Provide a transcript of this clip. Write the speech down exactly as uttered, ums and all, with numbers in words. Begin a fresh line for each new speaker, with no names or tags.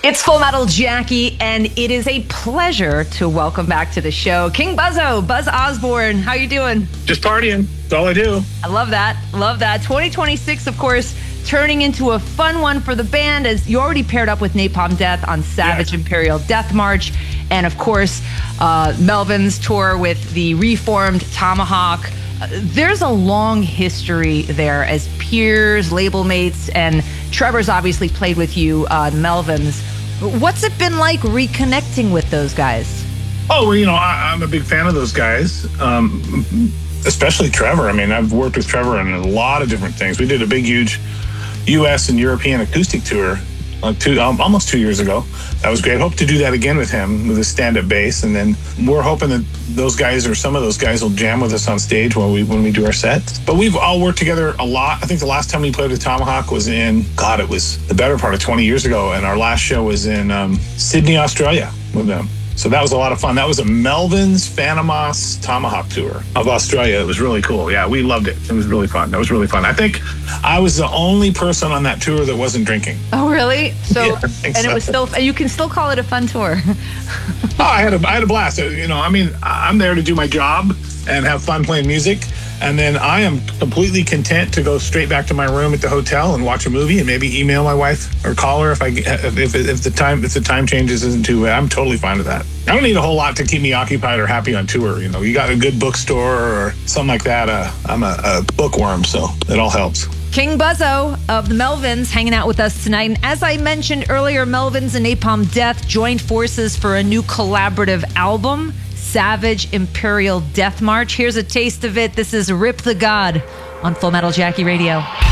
It's Full Metal Jackie, and it is a pleasure to welcome back to the show King Buzzo, Buzz Osborne. How you doing?
Just partying. That's all I do.
I love that. Love that. twenty twenty-six, of course, turning into a fun one for the band, as you already paired up with Napalm Death on Savage yeah. Imperial Death March. And, of course, uh, Melvin's tour with the reformed Tomahawk. Uh, there's a long history there as peers, label mates, and Trevor's obviously played with you, uh, Melvin's. What's it been like reconnecting with those guys?
Oh, well, you know, I, I'm a big fan of those guys, um, especially Trevor. I mean, I've worked with Trevor on a lot of different things. We did a big, huge U S and European acoustic tour uh, two, um, almost two years ago. That was great. Hope to do that again with him with a stand-up bass, and then we're hoping that those guys or some of those guys will jam with us on stage when we when we do our sets. But we've all worked together a lot. I think the last time we played with Tomahawk was in, God, it was the better part of twenty years ago, and our last show was in um, Sydney, Australia with them. So that was a lot of fun. That was a Melvin's Phantomos Tomahawk tour of Australia. It was really cool. Yeah, we loved it. It was really fun. That was really fun. I think I was the only person on that tour that wasn't drinking.
Oh, really? So,
yeah,
and
so.
it was still, you can still call it a fun tour.
oh, I had a, I had a blast. You know, I mean, I'm there to do my job and have fun playing music. And then I am completely content to go straight back to my room at the hotel and watch a movie and maybe email my wife or call her if I if if, if the time if the time changes isn't too bad. I'm totally fine with that. I don't need a whole lot to keep me occupied or happy on tour. You know, you got a good bookstore or something like that. Uh, I'm a, a bookworm, so it all helps.
King Buzzo of the Melvins hanging out with us tonight. And as I mentioned earlier, Melvins and Napalm Death joined forces for a new collaborative album, Savage Imperial Death March. Here's a taste of it. This is Rip the God on Full Metal Jackie Radio.